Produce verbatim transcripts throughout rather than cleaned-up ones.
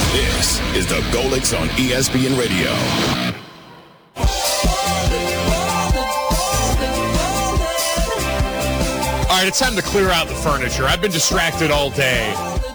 This is the Golics on E S P N Radio. All right, it's time to clear out the furniture. I've been distracted all day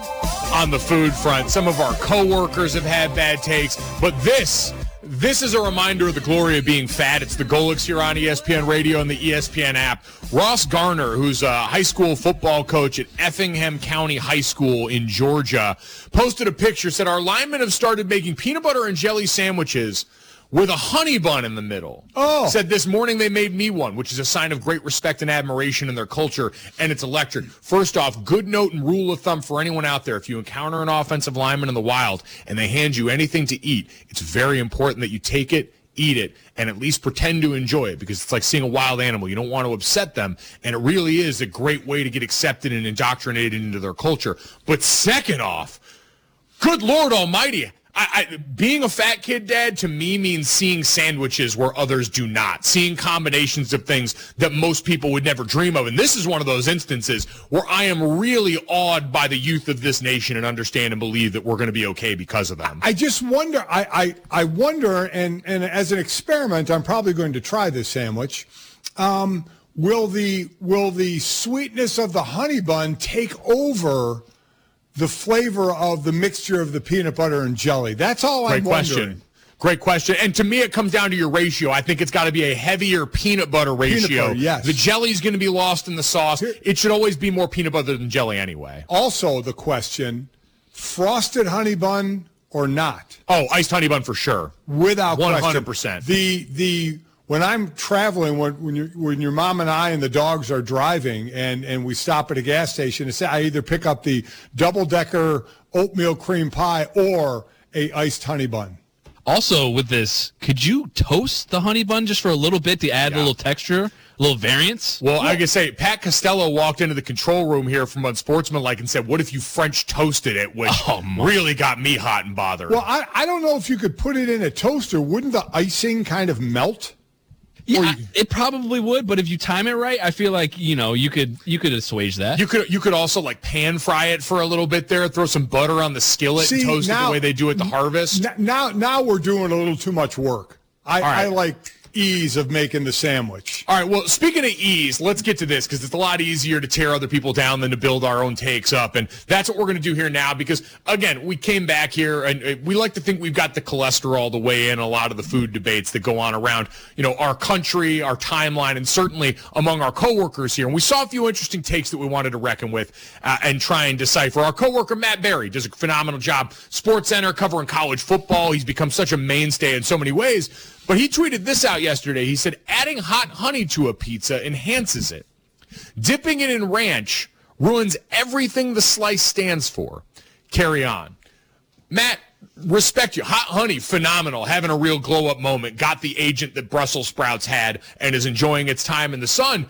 on the food front. Some of our coworkers have had bad takes, but this, this is a reminder of the glory of being fat. It's the Golics here on E S P N Radio and the E S P N app. Ross Garner, who's a high school football coach at Effingham County High School in Georgia, posted a picture, said our linemen have started making peanut butter and jelly sandwiches with a honey bun in the middle. Oh. Said this morning they made me one, which is a sign of great respect and admiration in their culture, and it's electric. First off, good note and rule of thumb for anyone out there. If you encounter an offensive lineman in the wild and they hand you anything to eat, it's very important that you take it, eat it, and at least pretend to enjoy it, because it's like seeing a wild animal. You don't want to upset them, and it really is a great way to get accepted and indoctrinated into their culture. But second off, good Lord Almighty, I, I, being a fat kid, Dad, to me means seeing sandwiches where others do not, seeing combinations of things that most people would never dream of. And this is one of those instances where I am really awed by the youth of this nation and understand and believe that we're going to be okay because of them. I just wonder, I, I, I wonder, and, and as an experiment, I'm probably going to try this sandwich. Um, will the will the sweetness of the honey bun take over the flavor of the mixture of the peanut butter and jelly? That's all I'm Great question. wondering. Great question. And to me, it comes down to your ratio. I think it's got to be a heavier peanut butter ratio. Peanut butter, yes. The jelly's going to be lost in the sauce. It should always be more peanut butter than jelly anyway. Also, the question, frosted honey bun or not? Oh, iced honey bun for sure. Without one question. hundred percent. The the when I'm traveling, when when, you, when your mom and I and the dogs are driving, and, and we stop at a gas station, it's, I either pick up the double-decker oatmeal cream pie or a iced honey bun. Also, with this, could you toast the honey bun just for a little bit to add yeah. a little texture, a little variance? Well, yeah. I can say Pat Costello walked into the control room here from Unsportsmanlike and said, what if you French toasted it, which oh, really got me hot and bothered. Well, I, I don't know if you could put it in a toaster. Wouldn't the icing kind of melt? Yeah, I, it probably would, but if you time it right, I feel like, you know, you could you could assuage that. You could you could also like pan fry it for a little bit there, throw some butter on the skillet See, and toast now, it the way they do at the Harvest. Now now we're doing a little too much work. I, right. I like ease of making the sandwich. All right, well, speaking of ease, let's get to this, because it's a lot easier to tear other people down than to build our own takes up, and that's what we're going to do here now, because, again, we came back here, and we like to think we've got the cholesterol to weigh in a lot of the food debates that go on around, you know, our country, our timeline, and certainly among our coworkers here, and we saw a few interesting takes that we wanted to reckon with uh, and try and decipher. Our coworker, Matt Berry, does a phenomenal job. SportsCenter covering college football. He's become such a mainstay in so many ways. But he tweeted this out yesterday. He said, adding hot honey to a pizza enhances it. Dipping it in ranch ruins everything the slice stands for. Carry on. Matt, respect you. Hot honey, phenomenal. Having a real glow-up moment. Got the agent that Brussels sprouts had and is enjoying its time in the sun.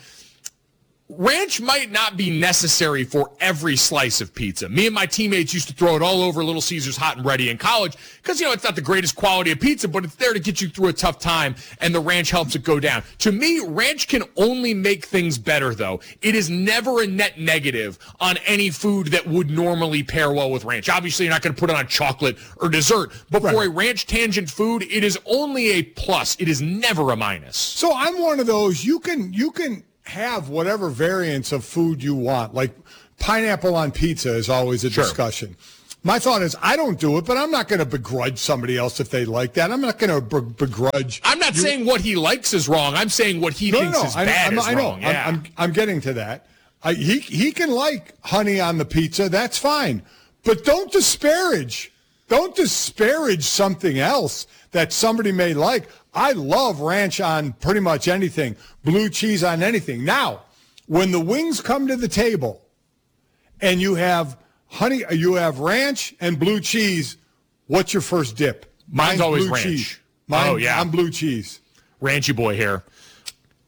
Ranch might not be necessary for every slice of pizza. Me and my teammates used to throw it all over Little Caesars Hot and Ready in college because, you know, it's not the greatest quality of pizza, but it's there to get you through a tough time, and the ranch helps it go down. To me, ranch can only make things better, though. It is never a net negative on any food that would normally pair well with ranch. Obviously, you're not going to put it on chocolate or dessert, but right. for a ranch tangent food, it is only a plus. It is never a minus. So I'm one of those, you can you can... have whatever variants of food you want. Like pineapple on pizza is always a sure. discussion. My thought is I don't do it, but I'm not going to begrudge somebody else if they like that. I'm not going to be- begrudge. I'm not you. saying what he likes is wrong. I'm saying what he no, thinks no, no. is I, bad I'm, is I know. wrong. Yeah. I'm, I'm, I'm getting to that. I, he, he can like honey on the pizza. That's fine. But don't disparage. Don't disparage something else that somebody may like. I love ranch on pretty much anything, blue cheese on anything. Now, when the wings come to the table and you have honey, you have ranch and blue cheese, what's your first dip? Mine's, Mine's always blue ranch. Cheese. Mine, oh, yeah. I'm blue cheese. Ranchy boy here.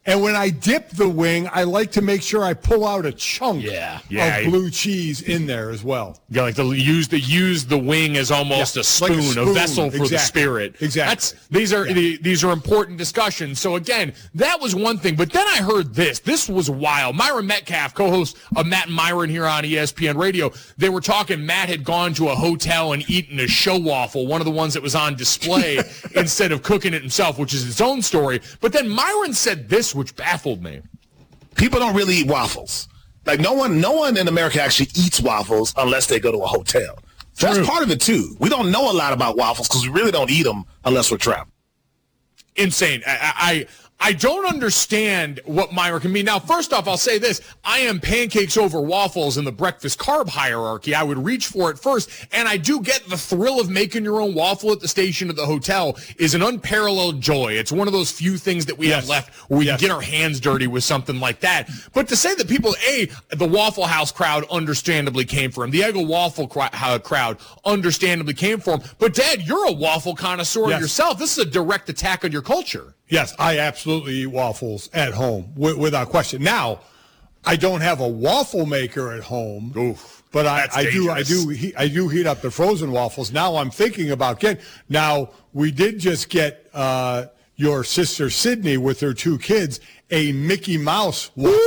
And when I dip the wing, I like to make sure I pull out a chunk Yeah. Yeah. of blue cheese in there as well. You like to use the use the wing as almost Yeah, a, spoon, like a a spoon. vessel for Exactly. the spirit. Exactly. That's these are Yeah. the, these are important discussions. So again, that was one thing. But then I heard this. This was wild. Myron Metcalf, co-host of Matt and Myron here on E S P N Radio, they were talking. Matt had gone to a hotel and eaten a show waffle, one of the ones that was on display, instead of cooking it himself, which is his own story. But then Myron said this, which baffled me. People don't really eat waffles. Like no one, no one in America actually eats waffles unless they go to a hotel. So that's part of it too. We don't know a lot about waffles because we really don't eat them unless we're traveling. Insane. I, I I don't understand what Myron can mean. Now, first off, I'll say this. I am pancakes over waffles in the breakfast carb hierarchy. I would reach for it first. And I do get the thrill of making your own waffle at the station at the hotel is an unparalleled joy. It's one of those few things that we Yes. have left where we Yes. can get our hands dirty with something like that. But to say that people, A, the Waffle House crowd understandably came for him. The Eggo Waffle cr- uh, crowd understandably came for him. But, Dad, you're a waffle connoisseur Yes. yourself. This is a direct attack on your culture. Yes, I absolutely eat waffles at home w- without question. Now, I don't have a waffle maker at home, Oof, but I, that's I do I dangerous. do he, I do heat up the frozen waffles. Now I'm thinking about getting. Now we did just get uh, your sister Sydney with her two kids a Mickey Mouse waffle.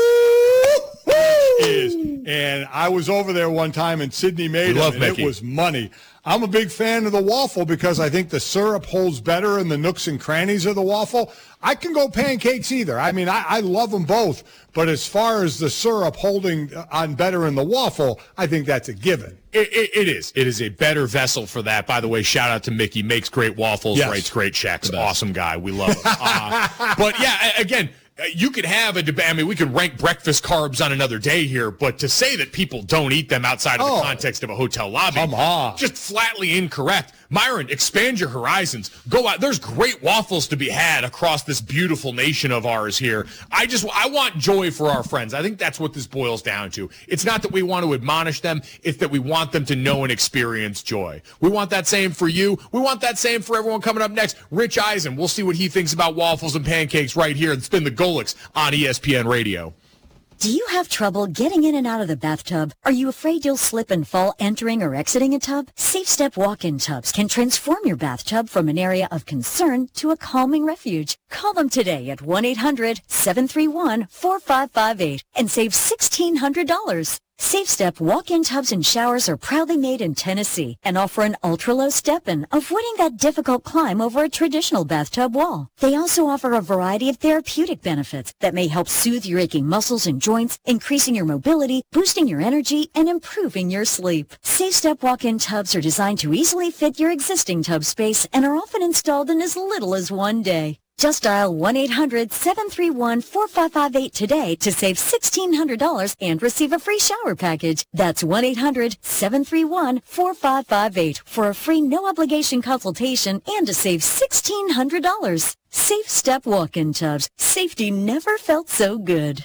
Is and I was over there one time and Sydney made We them love and Mickey. it was money. I'm a big fan of the waffle because I think the syrup holds better in the nooks and crannies of the waffle. I can go pancakes either. I mean, I, I love them both. But as far as the syrup holding on better in the waffle, I think that's a given. It, it, it is. It is a better vessel for that. By the way, shout out to Mickey. Makes great waffles, Yes. writes great checks. Awesome guy. We love him. Uh, but, yeah, a- again, you could have a debate. I mean, we could rank breakfast carbs on another day here, but to say that people don't eat them outside of Oh, the context of a hotel lobby, come on. just flatly incorrect. Myron, expand your horizons. Go out. There's great waffles to be had across this beautiful nation of ours here. I just, I want joy for our friends. I think that's what this boils down to. It's not that we want to admonish them. It's that we want them to know and experience joy. We want that same for you. We want that same for everyone coming up next. Rich Eisen, we'll see what he thinks about waffles and pancakes right here. It's been the Golix on E S P N Radio. Do you have trouble getting in and out of the bathtub? Are you afraid you'll slip and fall entering or exiting a tub? Safe Step walk-in tubs can transform your bathtub from an area of concern to a calming refuge. Call them today at one eight hundred seven three one four five five eight and save sixteen hundred dollars. Safe Step walk-in tubs and showers are proudly made in Tennessee and offer an ultra-low step-in, avoiding that difficult climb over a traditional bathtub wall. They also offer a variety of therapeutic benefits that may help soothe your aching muscles and joints, increasing your mobility, boosting your energy, and improving your sleep. Safe Step walk-in tubs are designed to easily fit your existing tub space and are often installed in as little as one day. Just dial one eight hundred seven three one four five five eight today to save sixteen hundred dollars and receive a free shower package. That's one eight hundred seven three one four five five eight for a free no-obligation consultation and to save sixteen hundred dollars. Safe Step walk-in tubs. Safety never felt so good.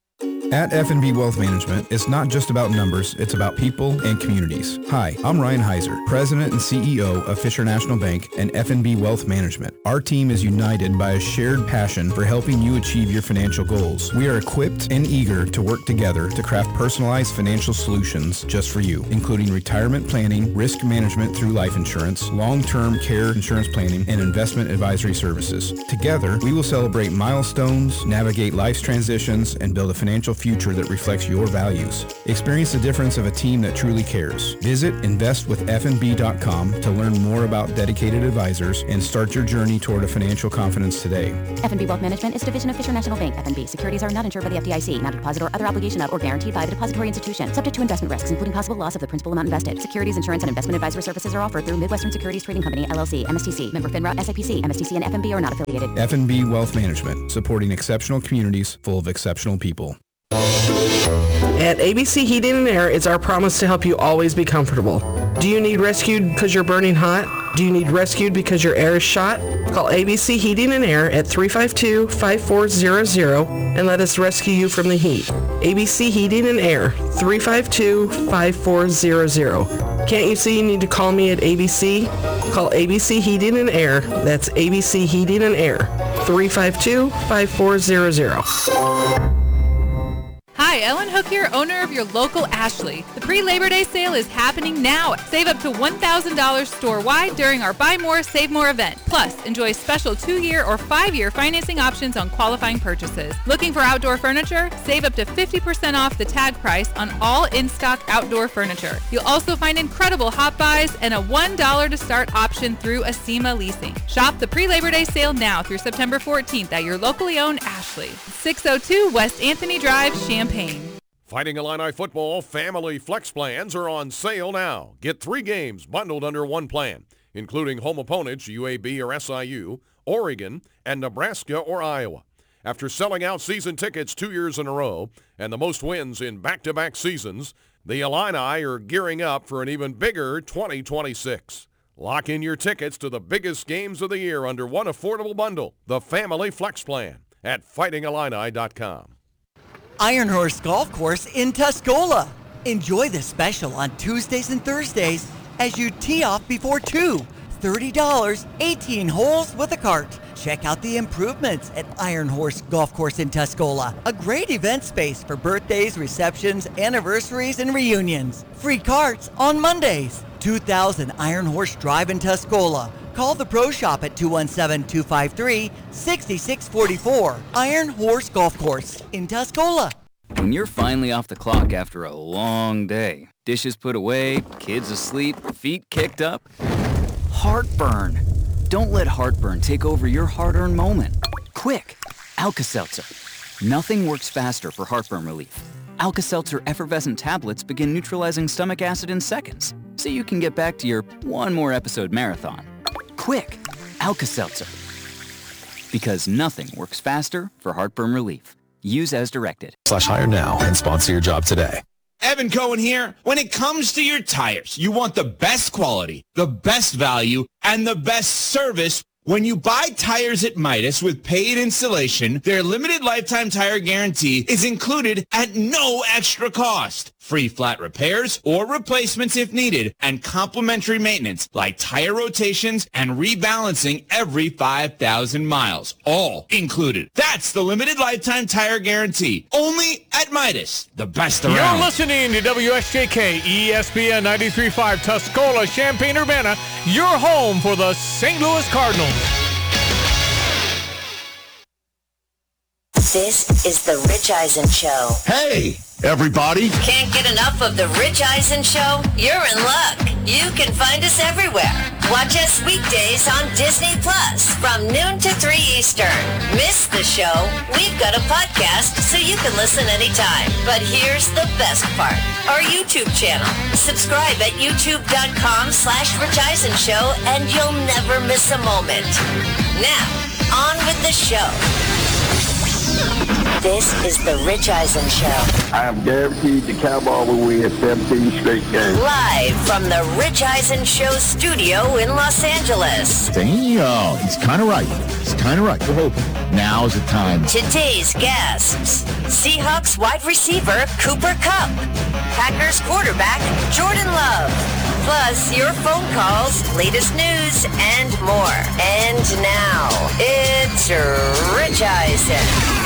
At F and B Wealth Management, it's not just about numbers, it's about people and communities. Hi, I'm Ryan Heiser, President and C E O of Fisher National Bank and F and B Wealth Management. Our team is united by a shared passion for helping you achieve your financial goals. We are equipped and eager to work together to craft personalized financial solutions just for you, including retirement planning, risk management through life insurance, long-term care insurance planning, and investment advisory services. Together, we will celebrate milestones, navigate life's transitions, and build a financial future that reflects your values. Experience the difference of a team that truly cares. Visit invest with f n b dot com to learn more about dedicated advisors and start your journey toward a financial confidence today. F and B Wealth Management is a division of Fisher National Bank. F and B securities are not insured by the F D I C, not a deposit or other obligation of or guaranteed by the depository institution, subject to investment risks, including possible loss of the principal amount invested. Securities, insurance, and investment advisory services are offered through Midwestern Securities Trading Company, L L C, M S T C, member FINRA, S I P C, M S T C, and F and B are not affiliated. F and B Wealth Management, supporting exceptional communities full of exceptional people. At A B C Heating and Air, it's our promise to help you always be comfortable. Do you need rescued because you're burning hot? Do you need rescued because your air is shot? Call A B C Heating and Air at three five two, five four zero zero and let us rescue you from the heat. A B C Heating and Air, three five two, five four zero zero. Can't you see you need to call me at A B C? Call A B C Heating and Air. That's A B C Heating and Air. three five two, five four zero zero. Hi, Ellen Hook here, owner of your local Ashley. The pre-Labor Day sale is happening now. Save up to one thousand dollars store-wide during our Buy More, Save More event. Plus, enjoy special two-year or five-year financing options on qualifying purchases. Looking for outdoor furniture? Save up to fifty percent off the tag price on all in-stock outdoor furniture. You'll also find incredible hot buys and a one dollar to start option through Acima Leasing. Shop the pre-Labor Day sale now through September fourteenth at your locally owned Ashley. six oh two West Anthony Drive, Champaign. Fighting Illini football family flex plans are on sale now. Get three games bundled under one plan, including home opponents U A B or S I U, Oregon, and Nebraska or Iowa. After selling out season tickets two years in a row and the most wins in back-to-back seasons, the Illini are gearing up for an even bigger twenty twenty-six. Lock in your tickets to the biggest games of the year under one affordable bundle, the Family Flex Plan, at fighting illini dot com. Iron Horse Golf Course in Tuscola. Enjoy the special on Tuesdays and Thursdays as you tee off before two. thirty dollars, eighteen holes with a cart. Check out the improvements at Iron Horse Golf Course in Tuscola. A great event space for birthdays, receptions, anniversaries, and reunions. Free carts on Mondays. two thousand Iron Horse Drive in Tuscola. Call the Pro Shop at two one seven, two five three, six six four four. Iron Horse Golf Course in Tuscola. When you're finally off the clock after a long day, dishes put away, kids asleep, feet kicked up, heartburn. Don't let heartburn take over your hard-earned moment. Quick, Alka-Seltzer. Nothing works faster for heartburn relief. Alka-Seltzer effervescent tablets begin neutralizing stomach acid in seconds, so you can get back to your one more episode marathon. Quick, Alka-Seltzer. Because nothing works faster for heartburn relief. Use as directed. Slash hire now and sponsor your job today. Evan Cohen here. When it comes to your tires, you want the best quality, the best value, and the best service. When you buy tires at Midas with paid installation, their limited lifetime tire guarantee is included at no extra cost. Free flat repairs or replacements if needed, and complimentary maintenance like tire rotations and rebalancing every five thousand miles. All included. That's the limited lifetime tire guarantee. Only at Midas, the best around. You're listening to W S J K E S P N ninety-three point five Tuscola, Champaign-Urbana, your home for the Saint Louis Cardinals. This is the Rich Eisen Show. Hey, everybody. Can't get enough of the Rich Eisen Show? You're in luck. You can find us everywhere. Watch us weekdays on Disney Plus from noon to three Eastern. Miss the show? We've got a podcast so you can listen anytime. But here's the best part. Our YouTube channel. Subscribe at youtube.com slash Rich Eisen Show and you'll never miss a moment. Now, on with the show. This is the Rich Eisen Show. I am guaranteed the Cowboys will win seventeen straight games. Live from the Rich Eisen Show studio in Los Angeles. Damn, he's kind of right. He's kind of right. We're hoping. Now's the time. Today's guests. Seahawks wide receiver Cooper Kupp. Packers quarterback Jordan Love. Plus your phone calls, latest news, and more. And now, it's Rich Eisen.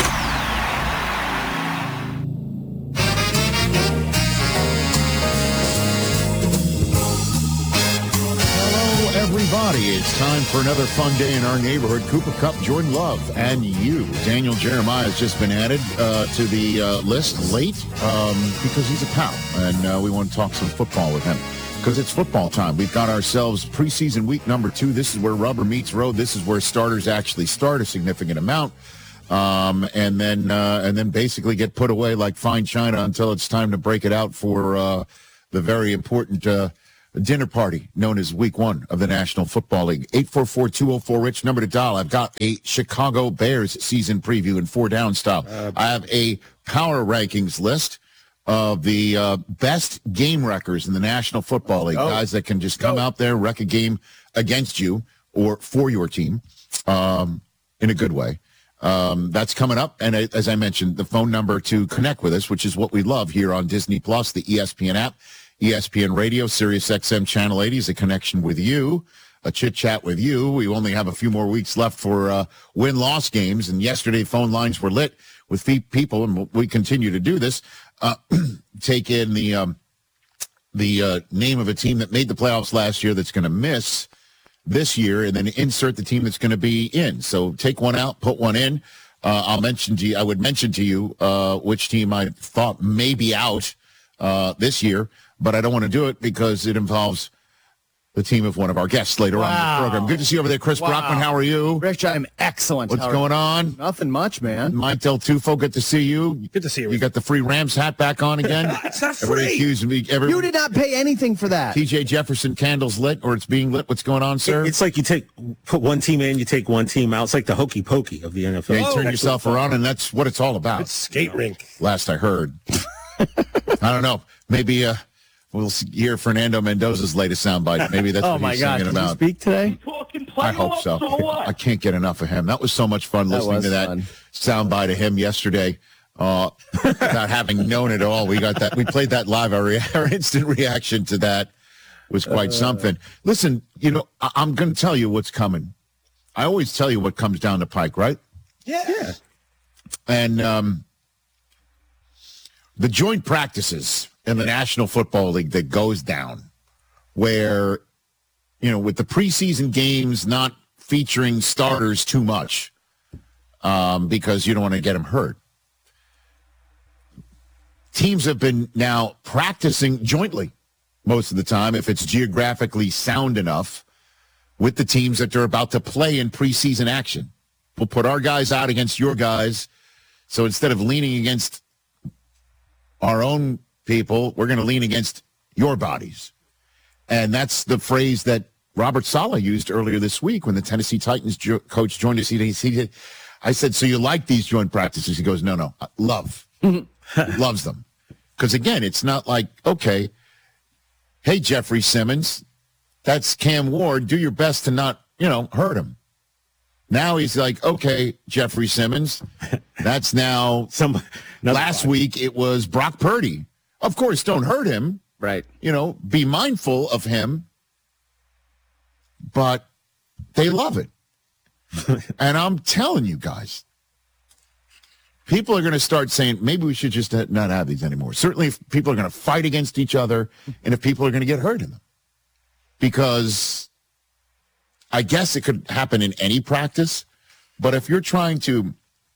Everybody, it's time for another fun day in our neighborhood. Cooper Kupp, Jordan Love, and you. Daniel Jeremiah has just been added uh, to the uh, list late um, because he's a pal, and uh, we want to talk some football with him because it's football time. We've got ourselves preseason week number two. This is where rubber meets road. This is where starters actually start a significant amount, um, and then uh, and then basically get put away like fine china until it's time to break it out for uh, the very important uh dinner party known as week one of the National Football League. eight four four, two oh four, Rich, number to dial. I've got a Chicago Bears season preview in four down style. Uh, I have a power rankings list of the uh, best game wreckers in the National Football League, oh. guys that can just come oh. out there, wreck a game against you or for your team um, in a good way. Um, that's coming up. And as I mentioned, the phone number to connect with us, which is what we love here on Disney Plus, the E S P N app, E S P N Radio, Sirius X M Channel eighty is a connection with you. a chit chat with you. We only have a few more weeks left for uh, win-loss games, and yesterday phone lines were lit with people, and we continue to do this. Uh, take in the um, the uh, name of a team that made the playoffs last year that's going to miss this year, and then insert the team that's going to be in. So take one out, put one in. Uh, I'll mention to you, I would mention to you uh, which team I thought may be out uh, this year, but I don't want to do it because it involves the team of one of our guests later wow. on in the program. Good to see you over there, Chris wow. Brockman. How are you? Rich, I'm excellent. What's going on? Nothing much, man. Mike Del Tufo, good to see you. Good to see you. You got the free Rams hat back on again? It's not free. Everybody accused me. Everybody, you did not pay anything for that. T J Jefferson candles lit, or it's being lit. What's going on, sir? It's like you take put one team in, you take one team out. It's like the hokey pokey of the N F L. Yeah, you turn oh, yourself around, and that's what it's all about. It's skate rink. Last I heard. I don't know. Maybe uh, we'll hear Fernando Mendoza's latest soundbite. Maybe that's oh what my he's God. singing Did about. You speak today? I hope so. I can't get enough of him. That was so much fun listening that to that fun. soundbite of him yesterday. Uh, without having known it all, we got that. We played that live. Our, re- our instant reaction to that was quite uh, something. Listen, you know, I- I'm going to tell you what's coming. I always tell you what comes down the pike, right? Yeah. yeah. And um, the joint practices in the National Football League that goes down, where, you know, with the preseason games not featuring starters too much um, because you don't want to get them hurt. Teams have been now practicing jointly most of the time, if it's geographically sound enough, with the teams that they're about to play in preseason action. We'll put our guys out against your guys. So instead of leaning against our own people, we're going to lean against your bodies. And that's the phrase that Robert Saleh used earlier this week when the Tennessee Titans jo- coach joined us. He, he did, I said, so you like these joint practices? He goes, no, no, love. Loves them. Because, again, it's not like, okay, hey, Jeffrey Simmons, that's Cam Ward. Do your best to not, you know, hurt him. Now he's like, okay, Jeffrey Simmons, that's now Some, last body. week it was Brock Purdy. Of course, don't hurt him. Right. You know, be mindful of him. But they love it. And I'm telling you guys, people are going to start saying, maybe we should just not have these anymore. Certainly if people are going to fight against each other and if people are going to get hurt in them. Because I guess it could happen in any practice, but if you're trying to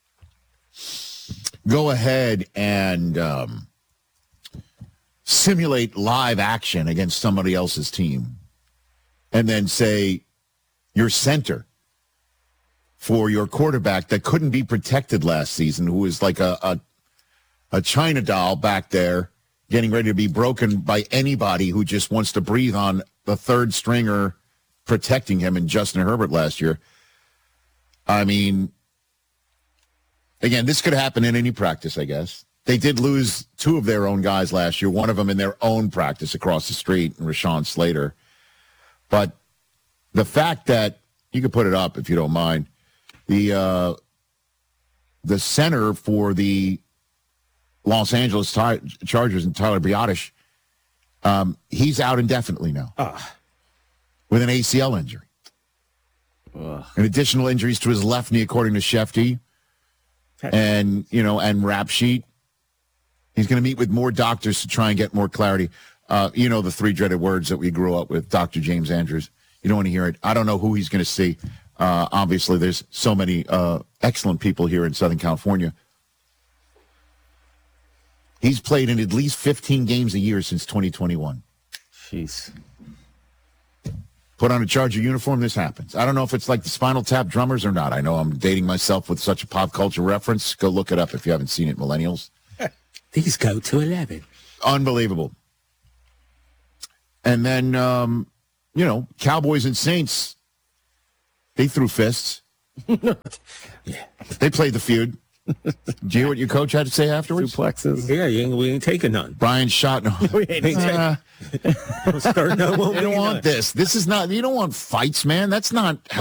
go ahead and um, simulate live action against somebody else's team and then say your center for your quarterback that couldn't be protected last season, who was like a, a, a China doll back there getting ready to be broken by anybody who just wants to breathe on the third stringer protecting him in Justin Herbert last year. I mean, again, this could happen in any practice, I guess. They did lose two of their own guys last year, one of them in their own practice across the street, Rashawn Slater. But the fact that, you could put it up if you don't mind, the uh, the center for the Los Angeles Ty- Chargers and Tyler Biadasz, um, he's out indefinitely now uh. with an A C L injury. Ugh. And additional injuries to his left knee, according to Shefty and, you know, and Rap Sheet. He's going to meet with more doctors to try and get more clarity. Uh, you know, the three dreaded words that we grew up with, Doctor James Andrews. You don't want to hear it. I don't know who he's going to see. Uh, obviously, there's so many uh, excellent people here in Southern California. He's played in at least fifteen games a year since twenty twenty-one. Jeez. Put on a Charger uniform, this happens. I don't know if it's like the Spinal Tap drummers or not. I know I'm dating myself with such a pop culture reference. Go look it up if you haven't seen it, millennials. These go to eleven. Unbelievable. And then, um, you know, Cowboys and Saints, they threw fists. Yeah. They played the feud. Did you hear what your coach had to say afterwards? Suplexes. Yeah, you ain't, we ain't taking none. Brian shot. No. we ain't uh, taking. Start no, you don't want none. this. This is not, you don't want fights, man. That's not